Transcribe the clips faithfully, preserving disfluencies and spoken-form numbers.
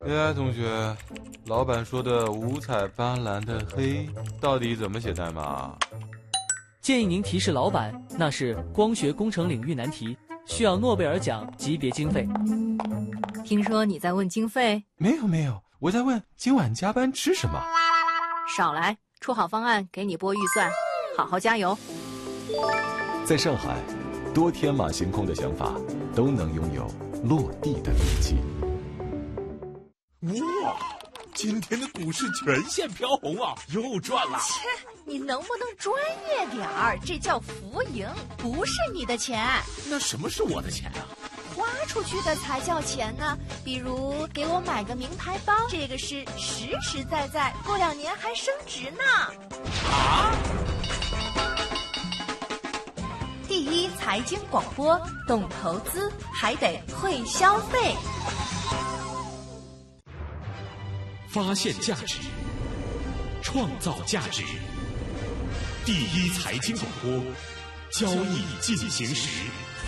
A I 同学，老板说的五彩斑斓的黑到底怎么写代码？ 建议您提示老板，那是光学工程领域难题，需要诺贝尔奖级别经费。 听说你在问经费？ 没有没有，我在问今晚加班吃什么。 少来，出好方案给你拨预算，好好加油。 在上海，多天马行空的想法都能拥有落地的勇气。 哇，今天的股市全线飘红啊，又赚了！ 切，你能不能专业点儿？这叫浮盈，不是你的钱。 那什么是我的钱啊？ 花出去的才叫钱呢。比如给我买个名牌包，这个是实实在在，过两年还升值呢。 啊！ 第一财经广播，懂投资还得会消费。 发现价值，创造价值。第一财经广播，交易进行时。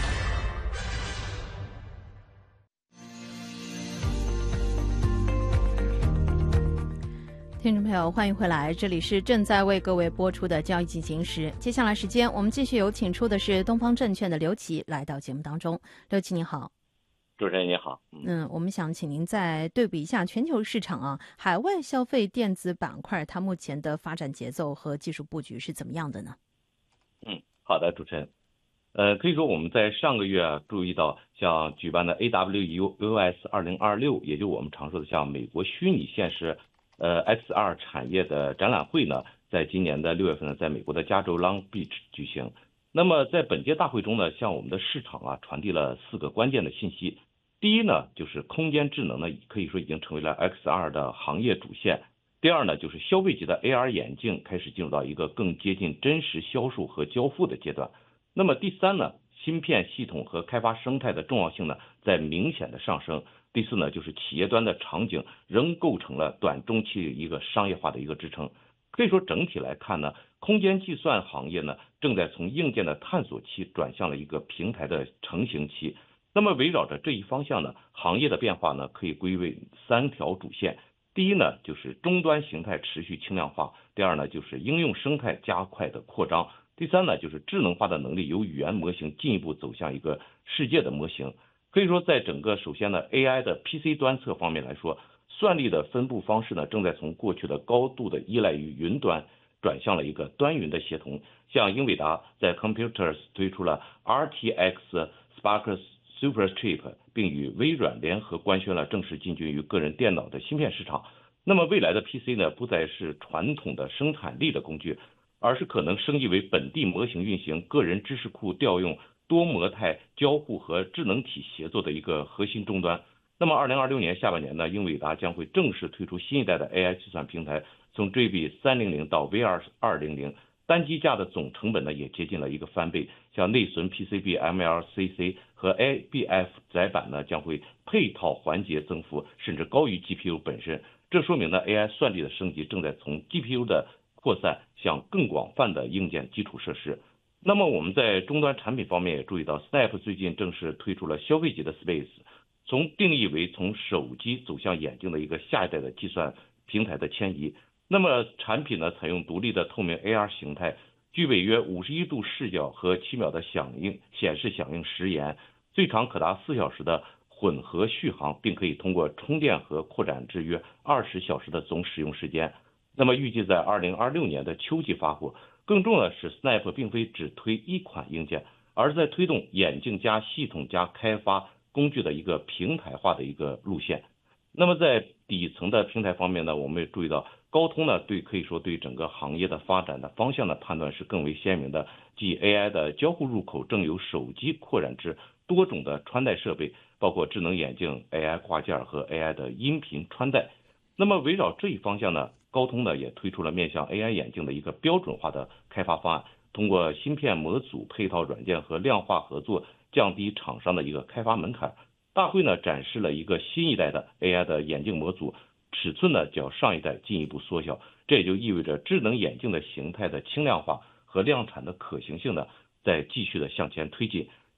听众朋友，欢迎回来，这里是正在为各位播出的交易进行时。接下来时间，我们继续有请出的是东方证券的刘琦来到节目当中。刘琦你好。 主持人你好。 嗯, 嗯，我们想请您再对比一下全球市场啊，海外消费电子板块它目前的发展节奏和技术布局是怎么样的呢？ 嗯，好的，主持人。呃，可以说我们在上个月啊，注意到像举办的 A W U S 二零二六，也就我们常说的像美国虚拟现实呃 X R 产业的展览会呢，在今年的六月份呢，在美国的加州 Long Beach 举行。那么在本届大会中呢，向我们的市场啊传递了四个关键的信息。第一呢，就是空间智能呢，可以说已经成为了 X R 的行业主线。第二呢，就是消费级的 A R 眼镜开始进入到一个更接近真实销售和交付的阶段。那么第三呢，芯片系统和开发生态的重要性呢，在明显的上升。第四呢，就是企业端的场景仍构成了短中期一个商业化的一个支撑。可以说整体来看呢，空间计算行业呢，正在从硬件的探索期转向了一个平台的成型期。那么围绕着这一方向呢，行业的变化呢，可以归为三条主线。第一呢，就是终端形态持续轻量化；第二呢，就是应用生态加快的扩张；第三呢，就是智能化的能力由语言模型进一步走向一个世界的模型。可以说，在整个首先呢 A I 的 P C 端侧方面来说，算力的分布方式呢，正在从过去的高度的依赖于云端，转向了一个端云的协同。像英伟达在 Computers 推出了 R T X Spark Superchip， 并与微软联合官宣了正式进军于个人电脑的芯片市场。那么未来的 P C 呢，不再是传统的生产力的工具，而是可能升级为本地模型运行、个人知识库调用、多模态交互和智能体协作的一个核心终端。那么二零二六年下半年呢，英伟达将会正式推出新一代的 A I 计算平台，从 G B 三百到 V R 二百，单机架的总成本呢也接近了一个翻倍。像内存 P C B、M L C C 和 A B F 载板呢，将会配套环节增幅，甚至高于 G P U 本身。这说明呢 A I 算力的升级正在从 G P U 的扩散向更广泛的硬件基础设施。那么我们在终端产品方面也注意到 Snap 最近正式推出了消费级的 Space， 从定义为从手机走向眼镜的一个下一代的计算平台的迁移。那么产品呢，采用独立的透明 A R 形态，具备约五十一度视角和七秒的响应显示响应时延，最长可达四小时的混合续航，并可以通过充电和扩展至约二十小时的总使用时间。那么预计在二零二六年的秋季发货。更重要的是 Snap 并非只推一款硬件，而是在推动眼镜加系统加开发工具的一个平台化的一个路线。那么在底层的平台方面呢，我们也注意到高通呢对可以说对整个行业的发展的方向的判断是更为鲜明的，即 A I 的交互入口正由手机扩展至多种的穿戴设备，包括智能眼镜、A I 挂件和 A I 的音频穿戴。那么围绕这一方向呢，高通呢也推出了面向 A I 眼镜的一个标准化的开发方案，通过芯片模组、配套软件和量化合作，降低厂商的一个开发门槛。大会呢展示了一个新一代的 A I 的眼镜模组，尺寸呢较上一代进一步缩小，这也就意味着智能眼镜的形态的轻量化和量产的可行性呢在继续的向前推进。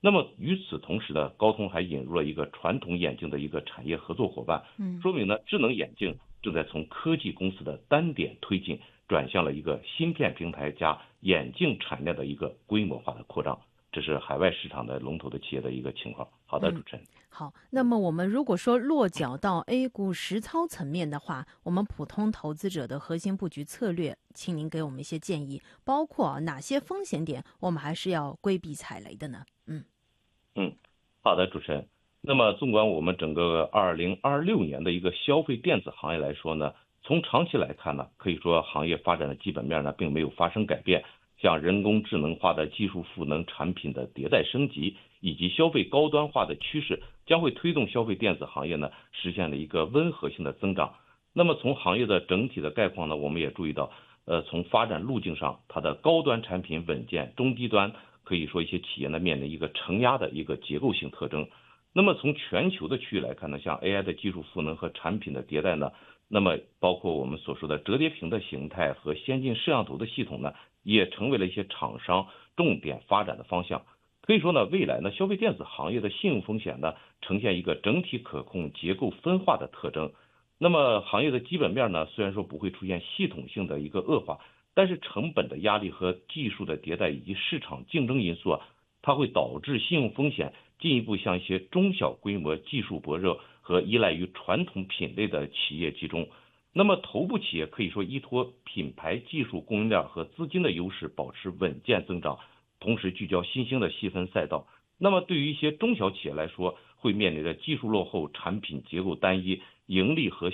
那么与此同时呢，高通还引入了一个传统眼镜的一个产业合作伙伴， 嗯， 说明呢智能眼镜正在从科技公司的单点推进，转向了一个芯片平台加眼镜产业链的一个规模化的扩张。这是海外市场的龙头的企业的一个情况。好的，主持人。嗯、 好，那么我们如果说落脚到 A 股实操层面的话，我们普通投资者的核心布局策略，请您给我们一些建议，包括哪些风险点我们还是要规避踩雷的呢？嗯嗯，好的，主持人。那么纵观我们整个二零二六年的一个消费电子行业来说呢，从长期来看呢，可以说行业发展的基本面呢并没有发生改变。像人工智能化的技术赋能产品的迭代升级，以及消费高端化的趋势，将会推动消费电子行业呢实现了一个温和性的增长。那么从行业的整体的概况呢，我们也注意到，呃，从发展路径上，它的高端产品稳健，中低端可以说一些企业呢面临一个承压的一个结构性特征。那么从全球的区域来看呢，像 A I 的技术赋能和产品的迭代呢，那么包括我们所说的折叠屏的形态和先进摄像头的系统呢，也成为了一些厂商重点发展的方向。可以说呢，未来呢，消费电子行业的信用风险呢，呈现一个整体可控、结构分化的特征。那么行业的基本面呢，虽然说不会出现系统性的一个恶化，但是成本的压力和技术的迭代以及市场竞争因素啊，它会导致信用风险进一步向一些中小规模、技术薄弱和依赖于传统品类的企业集中。那么头部企业可以说依托品牌、技术、供应链和资金的优势保持稳健增长，同时聚焦新兴的细分赛道。那么对于一些中小企业来说，会面临着技术落后、产品结构单一、盈利和